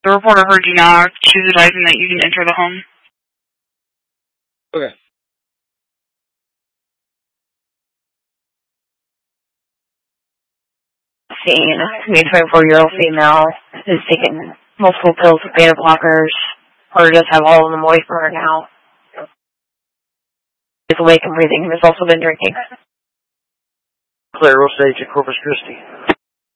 The reporter heard you knock. She's advising that you can enter the home. Okay. Seeing a 24-year-old female who's taken multiple pills of beta blockers. Or does have all of them away from her now. Is awake and breathing and has also been drinking. Claire Osage at Corpus Christi.